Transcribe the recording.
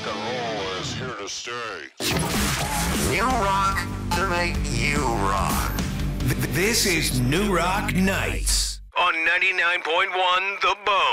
rock and roll is here to stay. New rock to make you rock. This is New Rock Nights on 99.1 The Bone.